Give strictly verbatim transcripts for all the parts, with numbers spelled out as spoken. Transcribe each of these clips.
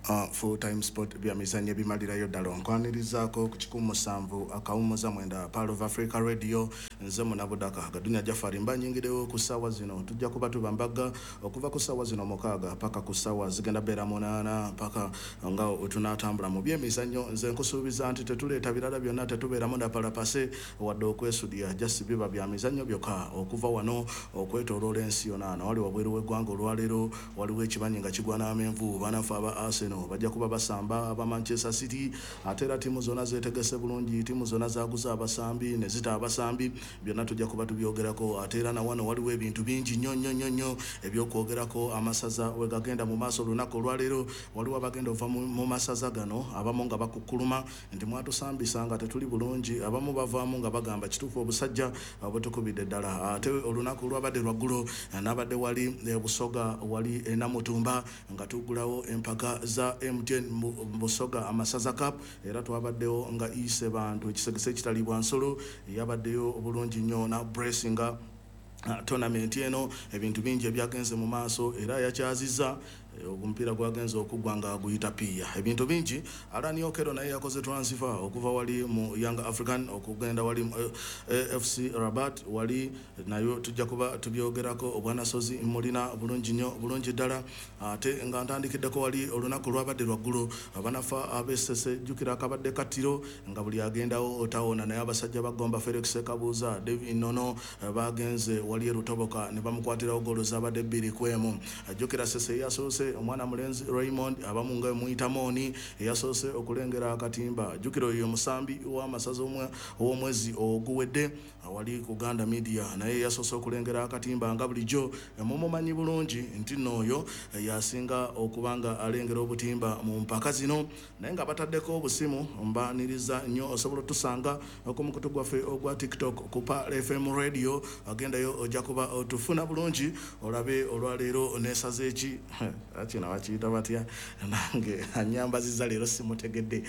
Uh, full time sport bya mizanyo bimalirayo ddala nkwanirizaako ku kikumi musanvu akawumuza mwenda Pearl of Africa Radio nze munabudaka gadunya Jafari mbanyingirewo ku ssaawa zino tujja kuba tubambaga okuva ku ssaawa zino mukaaga paka ku ssaawa zigenda beera munaana paka nga tunatambula mu byemizanyo nze nkusuubiza nti tetuleeta birala byonna tetubeeramu napalapase wadde okwesudia jasi biba bya mizanyo byokka okuva wano okwetooloola ensi yonna wali wabweru w'eggwanga olwaleero waliwo ekibanyi nga kigwana amenvu banafu aba Arsenal bajja kuba basamba aba Manchester City ate era timu zonna zeetegese bulungi timu zonna zaaguza abasambi ne zita abasambi byonna tujja kuba tubyogerako ate era na wano waliwo ebintu bingi nnyo nnyo nnyo nnyo ebyokwogerako amasaza we gagenda mu maaso olunaku olwaleero waliwo abagenda ova mu masaza gano abamu nga bakukkuluma nti mwatusambisa nga tetuli bulungi abamu bavaamu nga bagamba kituufu obusajja obutukubidde ddala ate olunaku olwabadde lwaggulo n'abadde wali Busoga wali enamutumba nga tugulawo empaka za M T N Busoga amasaza cup era twabaddewo nga ise bantu ekisegese kitalibwa nsolo yabaddeyo obulungi nnyo na bressinga uh, tournament eno ebintu bingi ebyagenze mu maaso era yakyaziza omupiira gwagenze okugwa nga guyita pia ebintu bingi Alani Okero naye yakoze transfer okuva wali mu Young African okugenda wali mu uh, F C Rabat wali nayo tujja kuba tubyogerako obwana sozi mulina bulungi nnyo bulungi ddala ate nga ntandikiddeko wali olunaku lwabadde lwaggulo abanafa abesese jukira akabadde katiro nga buli agendawo otawona naye abasajja bagomba Felix Kabuza David Nono bagenze wali erutoboka ne bamukwatirawo golo zabadde bbiri kwemu jukira sese yasose omwana mulenzi Raymond abamunga muyita Moni yasoose okulengera akatimba jukiro yo musambi wa masazo omwe omwezi oguwedde wali ku Uganda Media naye yasoose okulengera akatimba nga bulijjo mumumanyi bulungi nti noyo yasinga okubanga alengera obutimba mu mpaka zino naye nga bataddeko obusimu mbaniriza nnyo osobola tusanga okumukutu gwaffe ogwa TikTok ku Pearl F M Radio agendayo ojja kuba otufuna bulungi olabe olwaleero nesazeeki akina bakiyita batya nange anyambaziza leero simutegedde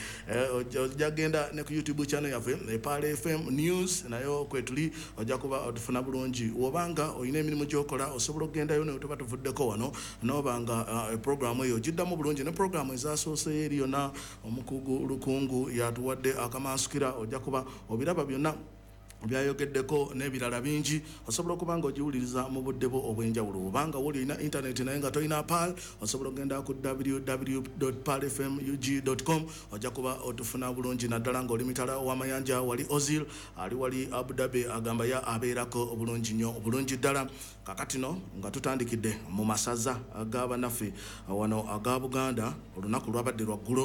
ojja genda ne ku YouTube channel yaffe Pearl F M News nayo kwetuli ojja kuba otufuna bulungi obanga oyina emirimu gyokola osobola okugendayo ne tuba tuvuddeko wano nobanga uh, programu eyo giddamu bulungi ne programu ezasoose eri yonna omukugu lukungu yatuwadde akamansukira ojja kuba obiraba byonna byayogeddeko n'ebirala bingi osobola okubanga ogiwuliriza mu budde bwo obwenjawulo obanga woli olina internet naye nga tolina Pearl osobola okgenda ku w w w dot pearl f m u g dot com ojja kuba otufuna bulungi naddala ng'oli mitala w'amayanja wali Ozil ali wali Abu Dhabi agamba ya abeerako obulungi nnyo obulungi ddala kakati no nga tutandikidde mu masaza ag'abanaffe wano aga Buganda olunaku lwabadde lwaggulo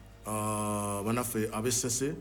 uh, banaffe ab'essese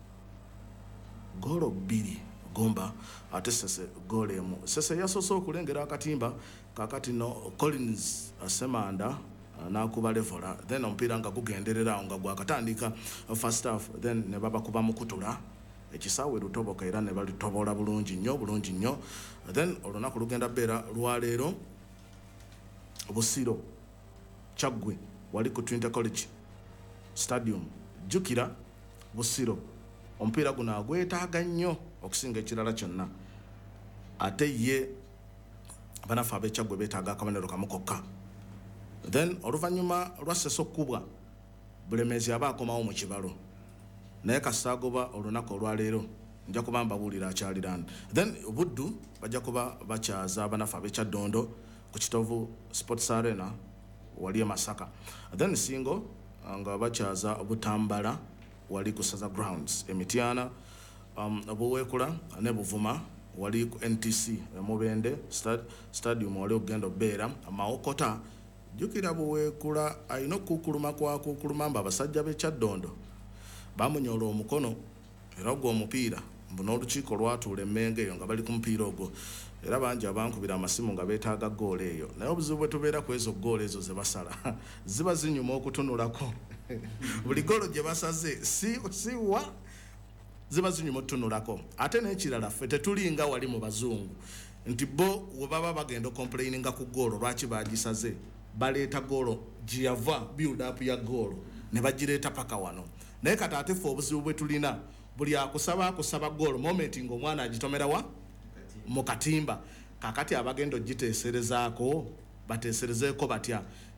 golo bbiri gomba ate sese golo emu sese yasoose okulengera akatimba kakati no Collins Asemanda nakuba levola then omupiira nga gugenderera nga gwakatandika first half then ne baba kuba mukutula ekisaawe lutoboka era ne balitobola bulungi nnyo bulungi nnyo then olunaku lugenda beera lwaleero Busiro Kyaggwe wali ku Trinity College Stadium jukira Busiro omupiira guno agwetaaga nnyo okusinga ekirala kyonna ate ye banafu ab'Ekyaggwe beetaaga akabanero kamu kokka then oluvannyuma lwa Sese okkubwa Bulemeezi aba akomawo mu kibalo naye kasaagoba olunaku olwaleero nja kuba mbabuulira akyaliranda then Buddu bajja kuba bakyaza banafu ab'Ekyaddondo ku Kitovu Sports Arena wali e Masaka then Singo nga bakyaza Butambala wali ku Saza Grounds Emityana um, Buweekula ne Buvuma wali ku N T C Mubende stad, stadium wali okugenda obeera Mawokota jukira Buweekula alina okukuluma kwa kukuluma mba abasajja b'Ekyaddondo bamunyola omukono era ogwo omupiira mbu n'olukiiko lwatuula Emmengo eyo nga bali ku mupiira ogwo era bangi abankubira amasimu nga beetaaga goolo eyo naye obuzibu bwe tubeera ku ezo goolo ezo ze basala ziba zinyuma okutunulako buli goolo gye basaze si si wa ziba zinyuma okutunulako ate n'ekirala ffe tetulinga wali mu bazungu nti bo we baba bagenda okomplaininga ku goolo lwaki bagisaze baleeta goolo giyava build up ya goolo ne bagireeta paka wano naye kati ate ffe obuzibu bwe tulina buli akusaba akusaba goolo moment ng'omwana agitomera wa mu katimba kakati abagenda ogiteeserezaako bateeserezeeko batya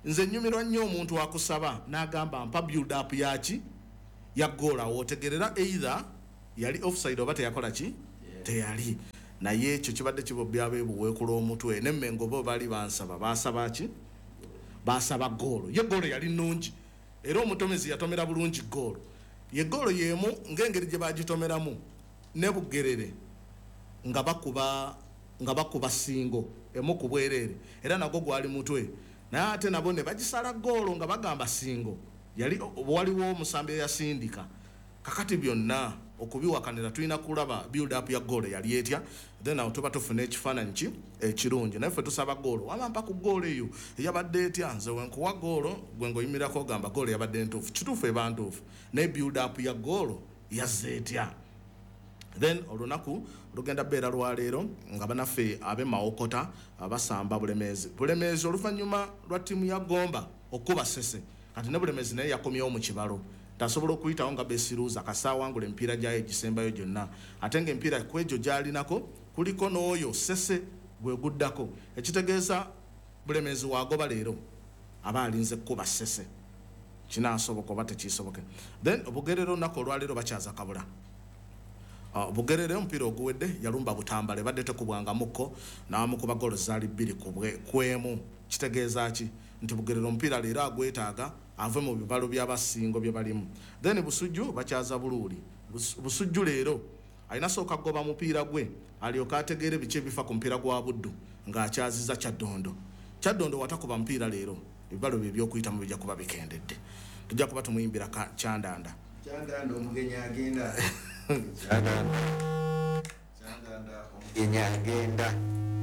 nze nyumirwa nnyo omuntu akusaba n'agamba mpa build up yaki ya gola wotegerera either yali offside oba teyakola ki yeah. teyali naye ekyo kibadde kibobya abeebuweekula omutwe n'emmengo bo bali bansaba basaba ki basaba goolo ye goolo yali nnungi era omutomezi yatomera bulungi goolo ye goolo yemu ng'engeri gye bagitomeramu ne Bugerere nga bakuba nga bakuba singo emu ku bwereere era nago gwali mutwe naye ate nabo ne bagisala goolo nga bagamba singo yali waliwo omusambi eyasindika kakati byonna okubiwakanira tulina kulaba build up ya goolo yali etya then awo tuba tufuna ekifaananyi ki ekirungi naye ffe tusaba goolo wamampa ku goolo eyo eyabadde etya nze wenkuwa goolo gwe ng'oyimirako ogamba goolo yabadde ntuufu kituufu eba ntuufu naye build up ya goolo yazze etya then olunaku lugenda beera lwaleero nga banaffe abe Mawokota abasamba Bulemeezi Bulemeezi oluvannyuma lwa ttiimu ya Gomba okuba Ssese kati ne Bulemeezi naye yakomyewo mu kibalo tasobola okuyitawo nga besiruuza kasaawangula empiira gyayo egisembayo gyonna ate ng'empiira ku egyo gy'alinako kuliko n'oyo Ssese gwe guddako ekitegeeza Bulemeezi waagoba leero aba alinze kuba Ssese kinaasoboka oba tekiisoboke then Bugerere olunaku olwaleero bakyaza Kabula Uh, Bugerere omupiira oguwedde yalumba Butambale badde tekubwanga mukko n'amukuba goolo zaali bbiri kwemu kitegeeza ki nti Bugerere omupiira leero agwetaaga ave mu bibalo by'abasingo bye balimu then Busujju bakyaza Buluuli Busujju leero alina sooka goba mupiira gwe alyoka ategeere biki ebifa ku mupiira gwa Buddu ng'akyaziza Kyaddondo Kyaddondo watakuba mupiira leero ebibalo bye by'okuyitamu bijja kuba bikendedde tujja kuba tumuyimbira Kyandanda Kyandanda omugenyi agenda Kyandanda Kyandanda omugenyi agenda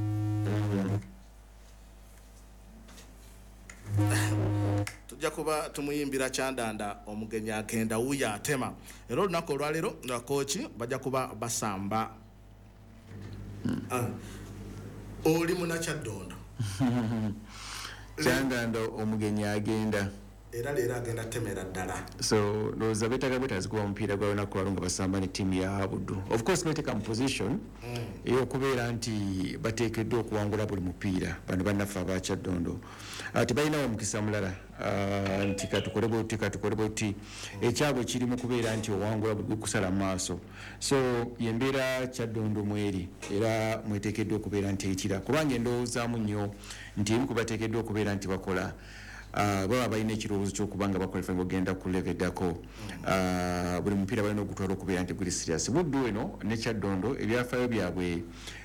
tujja kuba tumuyimbira Kyandanda omugenyi agenda wuya atema era olunaku olwaleero nga kooki bajja kuba basamba oli muna Kyaddondo Kyandanda omugenyi agenda era leero agenda temera ddala so ndowooza beetaga bwetazi kuba omupiira gwa lunaku lwalo nga basamba ne ttiimu ya Buddu of course beeteka mu position ey'okubeera nti bateekeddwa okuwangula buli mupiira bano bannaffe aba Kyaddondo tebalinawo omukisa mulala nti katukole bwoti katukole bwoti ekyabwe kiri mu kubeera nti owangula buli kusala mu maaso so yembeera Kyaddondo mweri era mweteekeddwa okubeera nti ekira kubanga endowoozaamu nnyo nti emu kubateekeddwa okubeera nti bakola Uh, baba balina ekirowoozo ky'okubanga bakwalifa ng'ogenda ku level eddako uh, buli mupiira balina ogutwala okubeera nti guli serious Buddu eno ne Kyaddondo ebyafaayo byabwe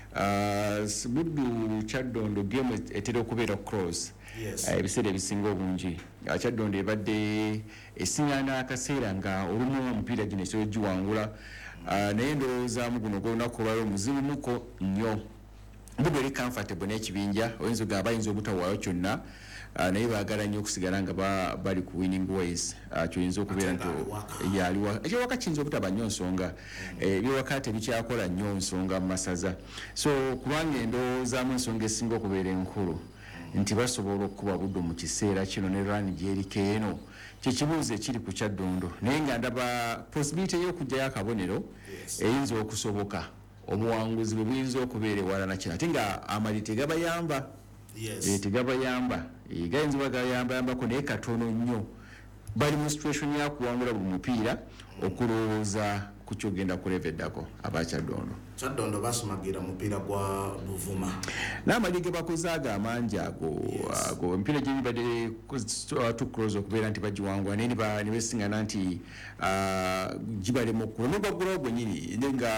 uh, Buddu Kyaddondo game etera okubeera cross ebiseera ebisinga obungi Kyaddondo ebadde esiŋŋaana akaseera nga olumu omupiira gino esobola giwangula naye ndowoozamu guno gw'olunaku olwali omuzibu muko nnyo Buddu eri comfortable n'ekibinja oyinza ogamba bayinza obutawaayo kyonna Uh, naye baagala nnyo okusigala nga ba, bali ku winning ways uh, kyoyinza okubeera nti yaliwa ekyowaka kiyinza obutaba nnyo nsonga ebyowaka eh, tebikyakola nnyo nsonga mu masaza so kubanga endowoozaamu ensonga esinga okubeera enkulu nti basobola okuba Buddu mu kiseera kino ne rani gyeriko eno kyekibuuzo ekiri ku Kyaddondo naye nga ndaba possibility y'okugyayo akabonero eyinza yes. okusoboka obuwanguzi bwe buyinza okubeera ewala nakino ate nga amali tegabayamba yes. e, tegabayamba e, gayinza bagayambayambako naye katono nnyo bali mu situation ya kuwangula buli mupiira okulowooza ku kyogenda kuleveddako aba Kyaddondo Kyaddondo basumagira mupiira gwa Buvuma n'amali ge bakoze ago amangi ago yes. ago empiira gye bibadde tukuloza okubeera nti bagiwangula naye ne besiŋŋana nti uh, gibalema okukula n'obagulawo gwennyini nga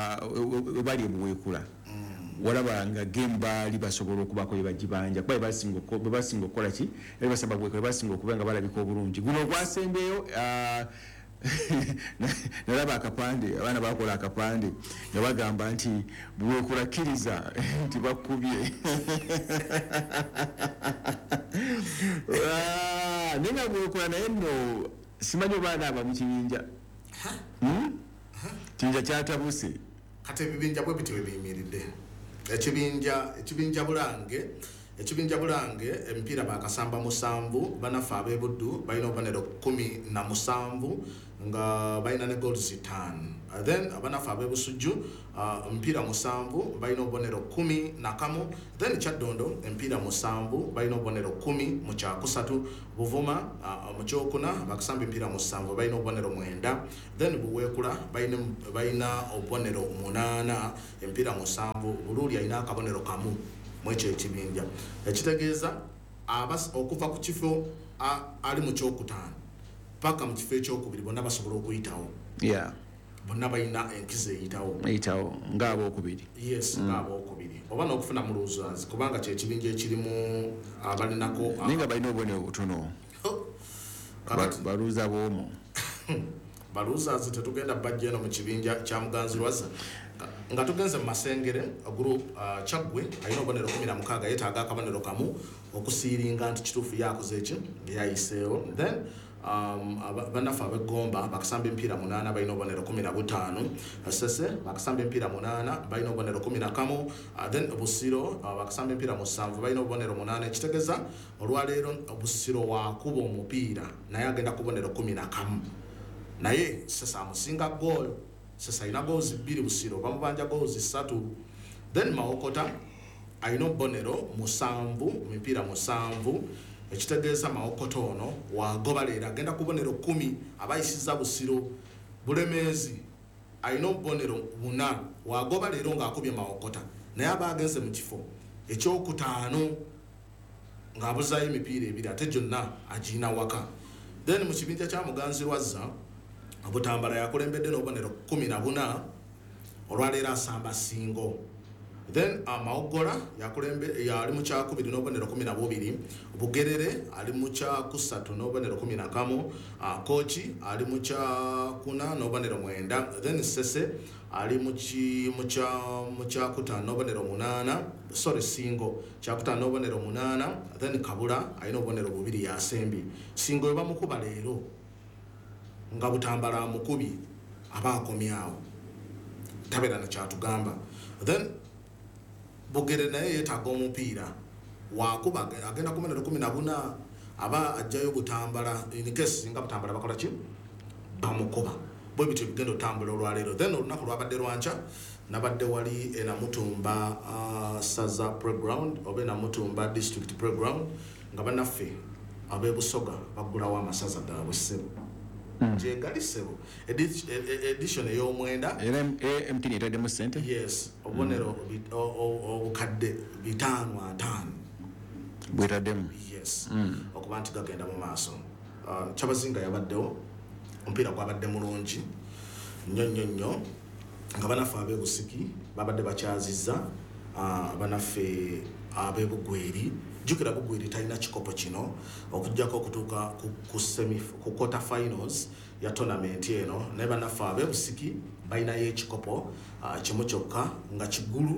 bali ebuweekula walaba nga game bali basobola okubako ebagibanja kuba basinga basinga okukola ki era basaba bwe basinga okuba nga balabika obulungi guno ogwasembeyo nalaba akapande abaana bakola akapande nga bagamba nti bwekulakkiriza nti bakubye nenga bwekola naye nno simanyi obaana aba mu kibinja kibinja kyatabuse kati ebibinja bwe bityo biyimiridde ekibinja ekibinja Bulange ekibinja Bulange emipiira bakasamba musanvu banafa ab'Ebuddu balina obubonero kumi na musanvu nga balina ne goals zitaano. Uh, then abanafa ab'Ebusujju uh, mpira musanvu balina obubonero kumi na kamu. Then Kyaddondo empira musanvu balina obubonero kumi mu kyakusatu. Buvuma uh, mu kyokuna bakasamba empira musanvu balina obubonero mwenda. Then Buweekula balina balina obubonero munaana empira musanvu. Buluuli alina akabonero kamu mu ekyo ekibinja. Ekitegeeza abas okuva ku kifo ali mu kyokutaano paka mu kifo ekyokubiri bonna basobola okuyitawo. Yeah. Bonna balina enkizo eyitawo. Eyitawo ng'abo okubiri. Yes, mm. ng'abo okubiri. Oba n'okufuna mu luzanzi kubanga kye kibinja ekirimu abalinako. Naye nga balina obubonero butono. Baluuza bw'omu. Baluuzazi tetugenda bajja eno mu kibinja kya Muganzirwaza. Nga tugenze mu Masengere group uh, Kyaggwe alina obubonero kumi na mukaaga yeetaaga akabonero kamu okusiiringa nti kituufu yakoze eki yayiseewo. Then um, banafa ab'Egomba bakasamba empiira munaana balina obubonero kumi na butaano. Sese bakasamba empiira munaana balina obubonero kumi na kamu. Uh, then Busiro uh, bakasamba empiira musanvu balina obubonero munaana. Ekitegeeza olwaleero Busiro waakuba omupiira naye agenda ku bubonero kumi na kamu. Naye Sese amusinga goal. Sasa ina goals bbiri Busiro bamubanja goals ssatu. Then Mawokota alina obubonero musanvu mipiira musanvu. Ekitegeeza Mawokota ono wagoba leero agenda ku bubonero kumi abayisiza Busiro. Bulemeezi alina obubonero buna wagoba leero ng'akubye Mawokota naye aba agenze mu kifo ekyokutaano ng'abuzaayo emipiira ebiri ate gyonna agiina waka. Then mu kibinja kya Muganzirwaza Butambala yakulembedde n'obubonero kumi na buna olwaleero asamba Singo. Then Amaogola yakulembe yali mu kyakubiri n'obubonero kumi na bubiri. Bugerere ali mu kyakusatu n'obubonero kumi na kamu. Kochi ali mu kyakuna n'obubonero mwenda. Then Sese ali mu kyakutaano n'obubonero munaana. Sorry, Singo kyakutaano n'obubonero munaana. Then Kabula alina obubonero bubiri yasembi. Singo we bamukuba leero nga Butambala mukubi aba akomyawo tabeera na kyatugamba. Then Bugere naye yeetaaga omupiira waakuba agenda ku bubonero kumi na buna aba ajjayo Butambala in case singa Butambala bakola ki bamukuba bwe bityo bigenda otambula olwaleero. Then olunaku lwabadde lwanca nabadde wali e Namutumba uh, Saza Playground oba e Namutumba District Playground nga bannaffe ab'Ebusoga baggulawo amasaza gaabwe ssebo. Mm. Je galisebo edition ey'omwenda era M T yetaddemu ssente. Yes, obubonero obukadde bitaano ataano bwetaddemu. Yes, okuba nti gagenda mu maaso. Kyabazinga yabaddewo omupiira gwabadde mulungi nnyo nnyo nnyo nga banaffe ab'Ebusiki babadde bakyazizza banaffe ab'Ebugweri. Jukira Bugweri talina kikopo kino okujjako okutuuka ku semi ku quarter finals ya tournament eno. Naye bannaffe ab'Ebusiki balinayo ekikopo kimu kyokka nga Kigulu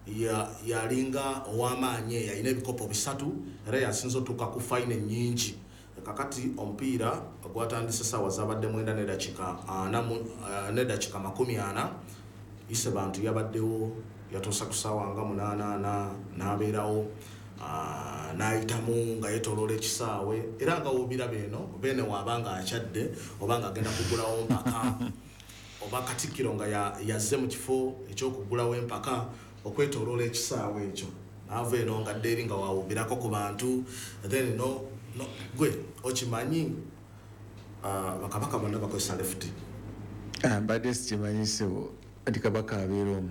yalinga ow'amaanyi yalina ebikopo bisatu era yasinza otuuka ku fine ennyingi. Kakati omupiira gwatandise essaawa zabadde mwenda n'eddakiika ana n'eddakiika makumi ana. Ise bantu yabaddewo yatuusa ku ssaawa nga munaana ana n'abeerawo Uh, naayitamu nga yetooloola ekisaawe era nga wobiraba eno beene waabanga akyadde oba nga agenda kugulawo mpaka oba Katikkiro nga yazze mu kifo ekyokugulawo empaka okwetooloola ekisaawe ekyo naava eno nga ddeeri nga waawubirako ku bantu. Then no, no gwe okimanyi uh, bakabaka bonna bakozesa left. Mbadde sikimanyisebo ati kabaka abeera omu.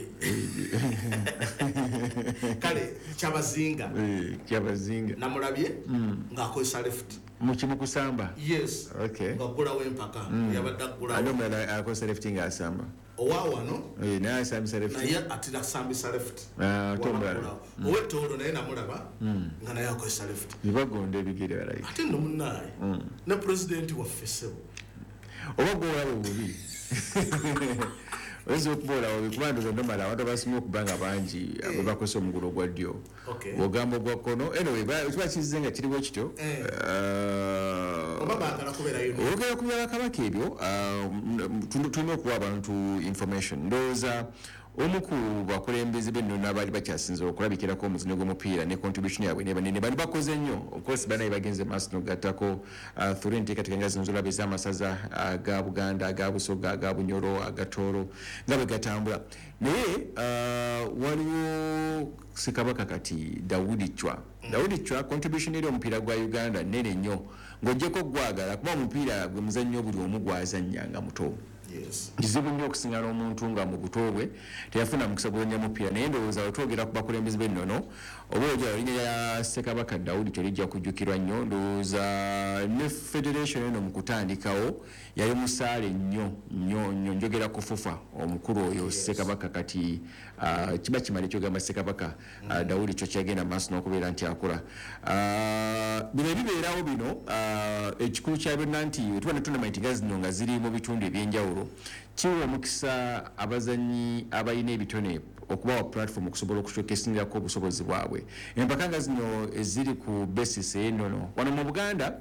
Kale Kyabazinga Kyabazinga namulabye ng'akozesa left mu kimu kusamba. Yes, okay, ng'aggulawo empaka yabadde aggulawo. Ate omulala akozesa left ng'asamba owaawano naye asambisa left naye atira kusambisa left. Ate omulala ow'ettoolo naye namulaba nga naye akozesa left. Nibagonda ebigere balayi. Ate nno munnaye ne pulezidenti waffe ssebo oba gwolaba bubi oyinza okubola kubanga nomala abantu abasinga okuba nga bangi abo bakozesa omugulo gwa ddyo ogamba ogwa kkono anyway kiba kizze nga kiriwo kityo olwogera ku byabakabaka ebyo tulina okuwa abantu information ndowooza omu ku bakulembeze b'ennono abaali bakyasinze okulabikirako omuzannyo gw'omupiira ne contribution yaabwe ne banene bano bakoze nnyo of course banaye bagenze maaso n'ogattako through enteekateeka nga zino zolabe ez'amasaza aga Buganda aga Busoga aga Bunyoro aga Tooro nga bwe gatambula naye waliwo Ssekabaka kati Daudi Chwa Daudi Chwa contribution eri omupiira gwa Uganda nene nnyo ng'ojjeko gwagala kuba omupiira gwe muzannyo buli omu gwazannya nga muto. Yes. Kizibu nnyo okusinga omuntu nga mu buto bwe teyafuna mukisa guzannya mupiira naye ndowooza otwogera ku bakulembeze b'ennono oba ojja linnya ya Ssekabaka Daudi terijja kujjukirwa nnyo ndowooza ne federation eno mu kutandikawo yali musaale nnyo nnyo nnyo njogera ku fufa omukulu oyo Ssekabaka kati kiba kimala ekyogamba Ssekabaka Daudi kyo kyagenda maaso n'okubeera nti akola bino ebibeerawo bino ekikulu kya byonna nti tuba ne tournament nga zino nga ziri mu bitundu ebyenjawulo kiwa omukisa abazanyi abalina ebitone okubawa platform okusobola okushowcasingako obusobozi bwabwe empaka nga zino eziri ku basis ennono wano mu Buganda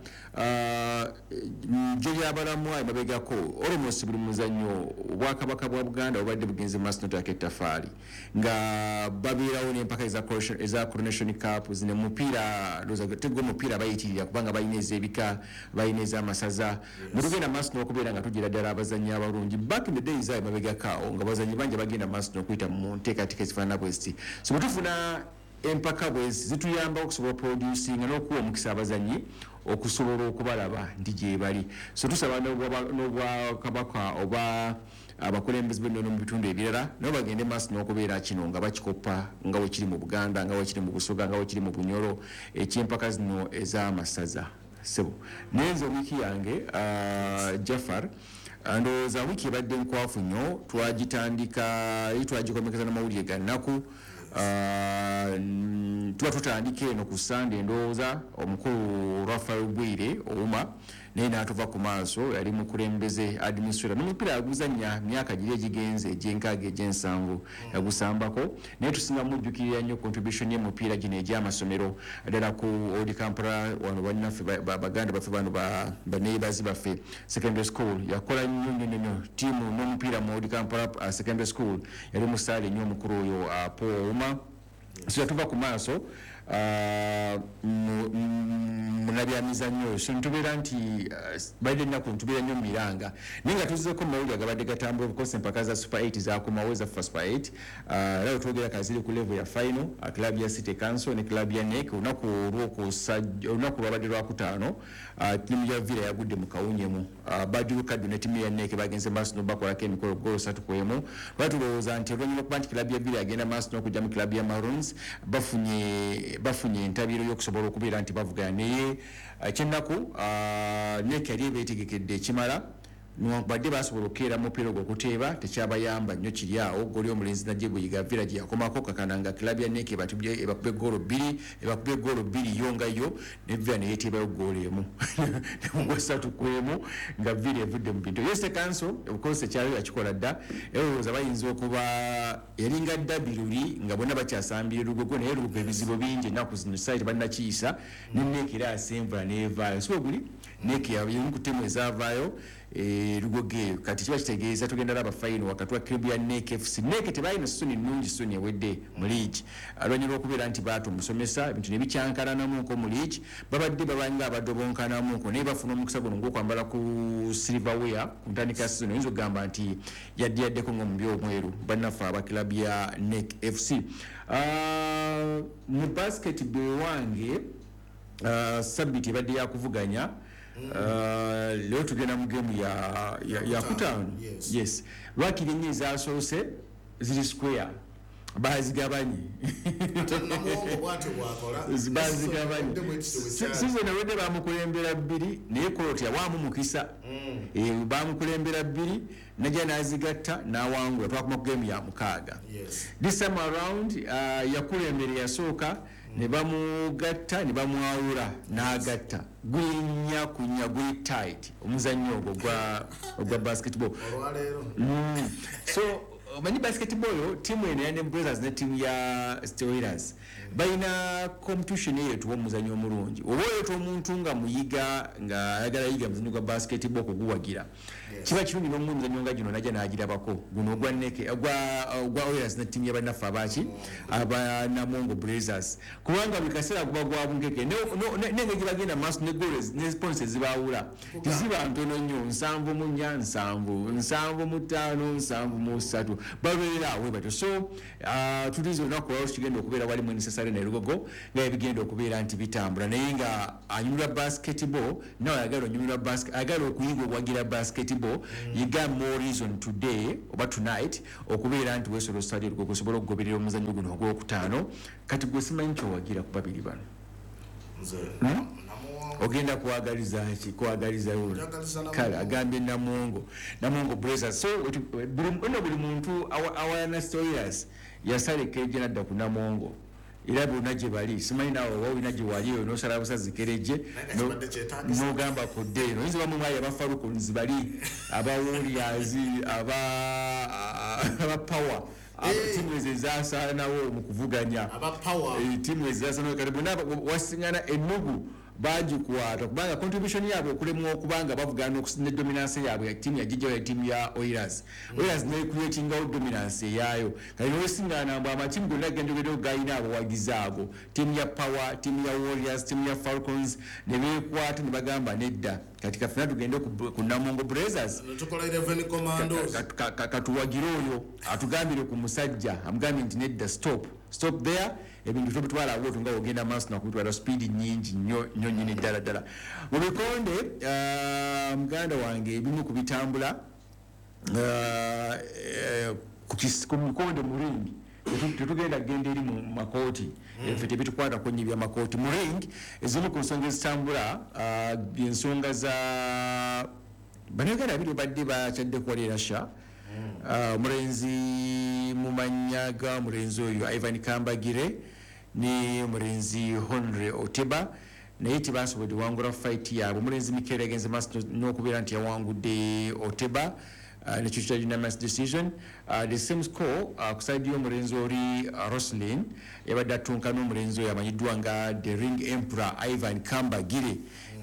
njo yabalamwa emabegako almost buli muzannyo obwakabaka bwa Buganda obadde bugenze maaso n'otaako ettafaali nga babeerawo n'empaka eza Coronation Cup zine mupiira tegwa mupiira bayitirira kubanga balina ez'ebika balina ez'amasaza mutugenda maaso n'okubeera nga tugira ddala abazannyi abalungi back in the days ayo mabegakaawo nga bazannyi bangi bagenda maaso n'okuyita mu nteekateeka ezifaanana bweziti so bwetufuna empaka bwezi zituyamba okusobola producing n'okuwa omukisa abazannyi okusobola okubalaba ndi gye bali so tusaba n'obwakabaka oba abakulembeze b'ennono mu bitundu ebirala nabo bagende maaso n'okubeera kino nga bakikopa nga we kiri mu Buganda nga we kiri mu Busoga nga we kiri mu Bunyoro ekyempaka zino ez'amasaza sebo nenze wiiki yange Jafar ndowooza wiiki ebadde nkwafu nnyo twagitandika twagikomekeza n'amawulire ga nnaku tuba tutandika eno ku Sunday ndowooza omukulu Rafael Bwire Ouma naye n'atuva ku maaso yali mukulembeze administrator n'omupiira yaguzannya myaka giri egigenze egy'enkaaga egy'ensanvu yagusambako naye tusinga mujjukirira nnyo contribution y'emupiira gino egy'amasomero ddala ku Old Kampala wano bannaffe baganda baffe bano baneighbours baffe secondary school yakola nnyo nnyo nnyo tiimu n'omupiira mu Old Kampala secondary school yali musaale nnyo omukulu oyo Paul Ouma so yatuva ku maaso munabyamizannyo so ntubeera nti baide nnaku ntubeera nnyo miranga naye nga tuzizeko mumawulire agabadde gatambula obukosa empaka za super eight zakomawo eza fa super eight era twogera kaziri ku level ya final club ya City Council ne club ya N E C olunaku olunaku lwabadde lwakutaano ttiimu ya Villa yagudde mu kawunyemu Badru Kaddu ne ttiimu ya N E C bagenze maaso n'obakolako emikolo golo satu ku emu lwatulowooza nti olwanyuma okuba nti club ya Villa yagenda maaso n'okujja mu club ya Maroons bafunye bafunye entabiro y'okusobola okubeera nti bavugana naye ekyennaku N E C yali beetegekedde ekimala badde basobola okukeera mupiira ogwo okuteeba tekyabayamba nnyo kiri awo goli omulenzi najje Buyiga Villa gye yakomako kakana nga club ya N E C ebakube goolo bbiri ebakube goolo bbiri yo nga yo ne Villa ne yeeteebayo goolo emu nemugwa ssatu ku emu nga Villa evudde mu bintu City Council obukozi ekyalo yakikola dda erowooza bayinza okuba yalinga dda biruli nga bonna bakyasambira lugogo naye lugogo ebizibu bingi ennaku zino site bannakiyisa ne N E C era asenvula neevaayo so buli N E C yamu ku ttiimu ezaavaayo lugoge kati kiba kitegeeza tugenda laba final wakati wa club ya N E C F C N E C tebalina soni nnungi soni ewedde mu league alwanyuma okubeera nti baatu musomesa ebintu ne bikyankalanamuko mu league babadde babanga abadobonkanamuko naye bafuna omukisa guno ng'okwambala ku silverware ku ntandika ya season oyinza okugamba nti yaddiyaddeko nga mu byomweru bannaffe aba club ya N E C F C mu basketball wange sabiti ebadde yakuvuganya Uh, leo tugenda mu game ya ya, ya kutaano yes, yes. Lwakiri nnyo ezasoose ziri square bazigabanye bazigabanye sizoni ewedde bamukulembera bbiri naye kolotya waamu mukisa mm. bamukulembera bbiri najja nazigatta nawangula twakoma ku game ya mukaaga yes. This time around uh, yakulembera yasooka ne bamugatta ne bamwawula n'agatta gulinya kunya guli tight omuzannyo ogwo gwa gwa basketball mm. So mani basketball timu ene ya Brothers ne timu ya Steelers baina competition yetu omuzannyo omulungi oba yetu omuntu nga muyiga nga ayagala yiga muzannyo gwa basketball kuguwagira kiba kirungi n'omuzannyo nga gino najja n'agirabako guno ogwa neke ogwa Oilers ne ttiimu y'abannaffe abaaki aba Namungo Blazers kubanga buli kaseera guba gwa bunkeke nenge gye bagenda maaso ne goals ne sponsors zibaawula tiziba ntono nnyo nsanvu mu nnya nsanvu nsanvu mu ttaano nsanvu mu ssatu babeera awe batyo so tuliza olunaku olwalo kigenda okubeera wali mu necessary nerugogo nga ebigenda okubeera nti bitambula naye nga anyumirwa basketball nawe ayagala onyumirwa basket ayagala okuyiga obwagira basketball mm. you got more reason today oba tonight okubeera nti weesolo stadi erugogo osobola okugoberera omuzannyo guno ogwokutaano kati gwe simanyi kyowagira ku babiri bano hmm? ogenda kuwagaliza ki kuwagaliza yule kale agambye Namungo Namungo Blazers so ono buli muntu awaana stories yasale keje nadda ku Namungo era bonna gye bali simanyi nawe wawina gye waliyo nosala busazi kereje nogamba ku ddeeno yinza bamu mwayi abafaluko nzibali abawuliyazi aba aba power timu ezizasa nawo mu kuvuganya aba power timu ezizasa nawo karibu naba wasingana enugu bagikwata kubanga contribution yabwe okulemwa okubanga bavugana okusinda dominance yabwe ya timu yagijja ya timu ya Oilers Oilers ne creating out dominance yayo kali wesingana amba amatimu gonna gendogero gayina abo wagizaago timu ya Power timu ya Warriors timu ya Falcons ne bekwata ne bagamba nedda katika fina tugende ku Namungo Blazers tukola eleven commandos katuwagira oyo atugambire ku musajja amugambye nti nedda stop stop there ebintu tobitwala awo tunga ogenda maaso na kubitwala speed nyingi nnyo nnyo nyine ddala ddala mu bikonde uh, muganda wange ebimu kubitambula uh, ku mikonde mu ringi tetugenda kugenda eri mu makooti ffe tebitukwata ku nnyo byamakooti mu ring ezimu ku nsonga ezitambula uh, ensonga za bannayuganda babiri badde bakyadde kuwalira sha Uh, murenzi mumanyaga murenzi oyo Ivan Kambagire ni murenzi Henry Oteba naye tibasobodde wangula fight yabwe murenzi Mikere agenze maaso n'okubeera nti yawangudde Oteba uh, nekyo kya unanimous decision uh, the same score uh, kuside y'omurenzi oli uh, Roslyn yabadde atunka n'omurenzi oyo amanyiddwa nga the ring emperor Ivan Kambagire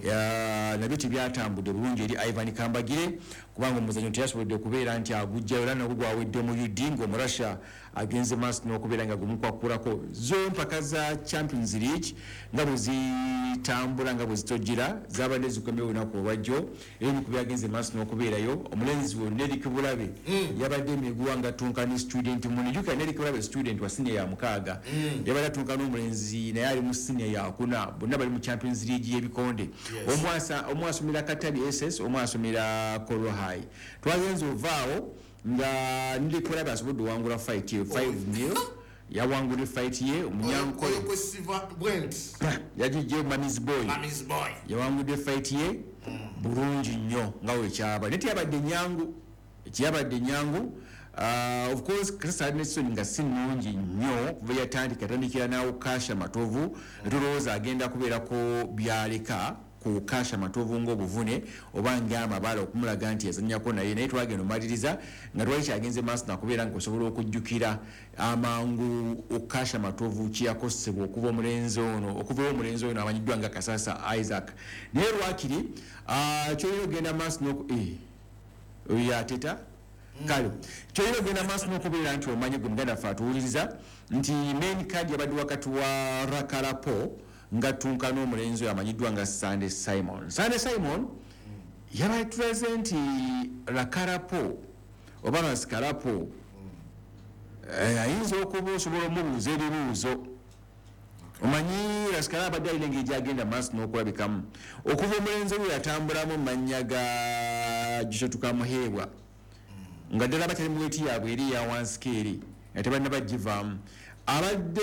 ya nabyo tibyatambudde bulungi eri Ivan Kambagire kubanga omuzannyo teyasobodde okubeera nti agujjayo era nagwo gwawedde mu U D ng'omurasha agenze maaso n'okubeera nga gumukwakulako zo mpaka za Champions League nga bwe zitambula nga bwe zitojjira zabadde zikomye olunaku olwajjo era mu kubyagenze maaso n'okubeerayo omulenzi wo Nerik Bulabe yabadde emiguwa nga tunkani student munijuka Nerik Bulabe student wa senior ya mukaaga yabadde atunka n'omulenzi naye ali mu senior ya kuna bonna bali mu Champions League y'ebikonde omwasa omwasomera Katabi S S omwasomera Koro High twagenze ovaawo nga ndi kulaba asobodde wangula fight ye five nil yawangula fight ye omunyanko ko Silver Brent yajije Mami's boy Mami's boy yawangula fight ye bulungi nnyo nga we kyaba neti yabadde nyangu ekiyabadde nyangu Uh, of course Chris Nelson nga sinungi nnyo kuva yatandika tandikira nawo Kasha Matovu netulowooza agenda kubeerako byaleka ku Kasha Matovu ng'obuvune oba ng'amabala okumulaga nti yazannyako naye naye twagenda omaliriza nga twali kyagenze maaso nakubeera nga osobola okujjukira amangu okasha Matovu kiyakosebwa okuva omulenzi ono okuva omulenzi ono amanyiddwa nga Kasasa Isaac naye lwakiri uh, kyolina ogenda maaso n'oku eh yateta kale kyolina ogenda maaso n'okubeera nti omanye gwe muganda ffe atuwuliriza nti main card yabadde wakati wa Rakarapo nga tunka n'omulenzi oyo amanyiddwa nga Sunday Simon Sunday Simon yabadde tulaze nti Rakarapo oba Raskarapo ayinza okuba osobola omubuuza ebibuuzo omanyi Raskara abadde alina engeri gyagenda maaso n'okulabikamu okuva omulenzi oyo yatambulamu mu mannya ga Gishotuka Muheebwa nga ddala batali mu weti yaabwe eri ya wansi eri nga tebalina bagivaamu abadde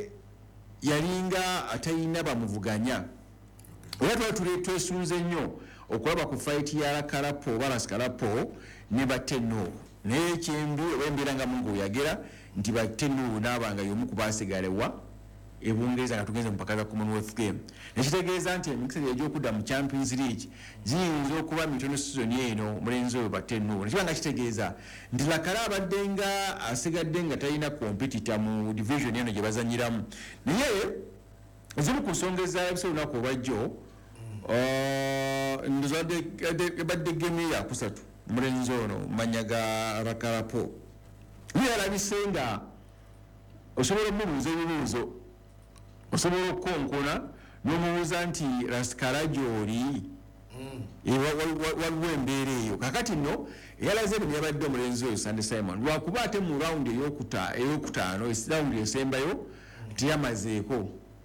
yalinga atalina bamuvuganya oba twali tuli twesunze nnyo okulaba ku fayiti ya Rakarapo oba Raskarapo ne Batenno naye ekindu oba embeera nga mungu oyagera nti Batenno n'abanga y'omu ku baasigalewa ebungereza nga tugenze mu mpaka za Commonwealth game nekitegeeza nti emikisa egy'okudda mu Champions League giyinza okuba mitono season eno omulenzi oyo Batenno nekiba nga kitegeeza nti Lakara abadde nga asigadde nga talina kompetita mu division eno gye bazanyiramu naye ezimu ku nsonga ezayabisa olunaku olwajjo ndozadde badde game ya kusatu omulenzi ono manya ga Rakarapo byalabisenga osobola okumubuuza ebibuuzo osobola okukonkona n'omubuuza nti Raskara gy'oli waliwo embeera eyo kakati nno eyalaze bino yabadde omulenzi oyo Sunday Simon lwakuba ate mu rawundi eyokutaano rawundi esembayo tiyamazeeko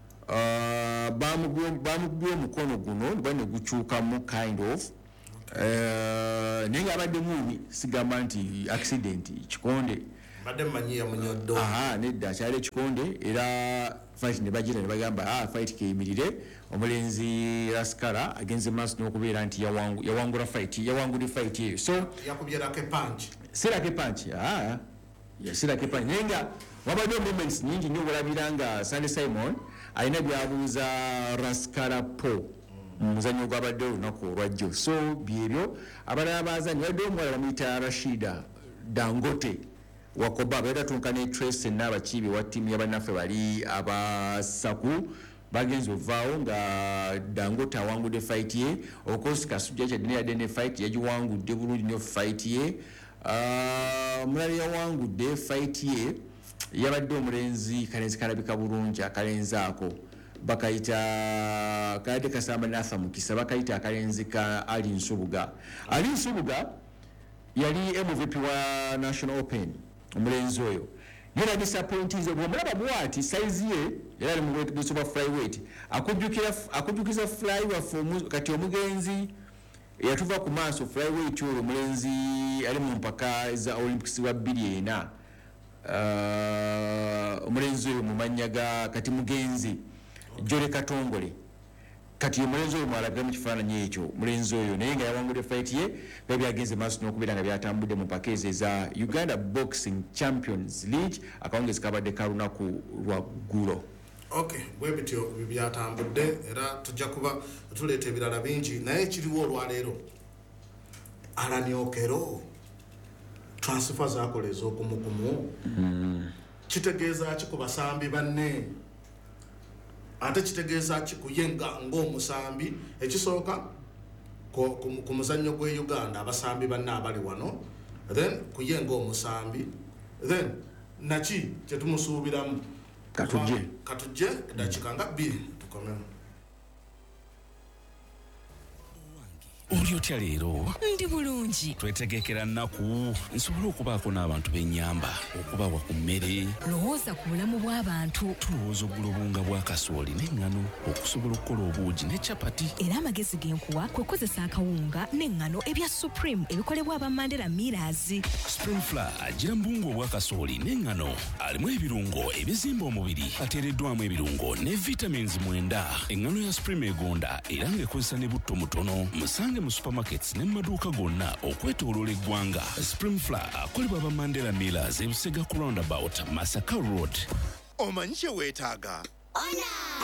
bamugubye omukono guno bwa ne gukyukamu kind of naye ng'abadde muumi sigamba nti accident kikonde badde manyi yamunyoddo aha nedda akyali ekikonde era fight ne bagira ne bagamba ah fight keyimirire omulenzi Raskara agenze maaso n'okubeera nti yawangula fight yawangula fight eyo so yakubyerako punch sirako punch ah yasirako punch naye nga wabadde moments nyingi nnyo olabira nga Sunday Simon alina byabuuza Raskara po muzanyo gwabadde olunaku olwajjo so byebyo abalala bazanyi badde omuwala bamuyita Rashida Dangote wakoba beta tunkane Trace n'abakibi wa timu y'abannaffe bali abasaku bagenzo ovaawo nga Dangote awangudde fight ye okosi Kasujja kye dine yadde ne fight yagiwangudde bulungi nnyo fight ye omulala yawangudde fight ye yabadde omulenzi kalenzi kalabika bulungi akalenzi ako bakayita kayite Kasamba Nathan Mukisa bakayita akalenzi ka Ali Nsubuga Ali Nsubuga yali M V P wa National Open omulenzi oyo yera disappointed omulaba bwati size ye yera ali mu weight super flyweight akujukira akujukiza flyweight kati omugenzi yatuva ku maaso flyweight oyo omulenzi ali mu mpaka za Olympics wa biliona uh, omulenzi oyo mumanya ga kati mugenzi Jole Katongole kati omulenzi oyo mwalaga mu kifaananyi ekyo mulenzi oyo naye nga yawangudde fight ye bebe agenze maaso n'okubeera nga byatambudde mu pakeezi za Uganda Boxing Champions League akawungezi kabadde kalunaku lwa ggulo. Okay, bwe bityo byatambudde era tujja kuba tuleeta ebirala bingi naye kiriwo olwaleero Alan Okero transfer zakola ez'okumukumu mm. kitegeeza ki ku basambi banne ate kitegeeza ki kuyenga ng'omusambi ekisooka ku muzannyo gw'e Uganda abasambi banne abali wano then kuyenga omusambi then naki kyetumusuubiramu katujje katujje dakika nga bbiri tukomemu Olyo tya leero ndi bulungi twetegekera nnaku nsobola okubaako n'abantu b'ennyamba okubawa ku mmere lowooza ku bulamu bw'abantu tulowooza oggula obunga bwa kasooli n'eŋŋano okusobola okukola obuugi ne capati era amagezi genkuwa kwe kozesa akawunga n'eŋŋano ebya Supreme ebikolebwa aba Mandela Millers Spring Flour agira mbungu obwa kasooli n'eŋŋano alimu ebirungo ebizimba omubiri ateereddwamu ebirungo ne vitamins mwenda eŋŋano ya Supreme egonda era ng'ekozesa ne butto mutono musange mu supermarkets ne maduuka gonna okwetooloola eggwanga Spring Flour akolebwa aba Mandela Millers ebusega ku roundabout Masaka Road omanyi kye weetaaga Ona